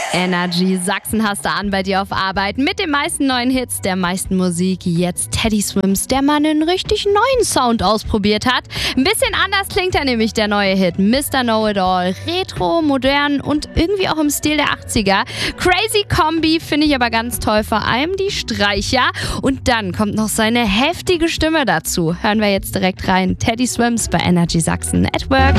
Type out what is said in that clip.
Energy Sachsen hast du an bei dir auf Arbeit. Mit den meisten neuen Hits, der meisten Musik. Jetzt Teddy Swims, der mal einen richtig neuen Sound ausprobiert hat. Ein bisschen anders klingt er nämlich, der neue Hit. Mr. Know-It-All. Retro, modern und irgendwie auch im Stil der 80er. Crazy Kombi finde ich aber ganz toll. Vor allem die Streicher. Und dann kommt noch seine heftige Stimme dazu. Hören wir jetzt direkt rein. Teddy Swims bei Energy Sachsen at Work.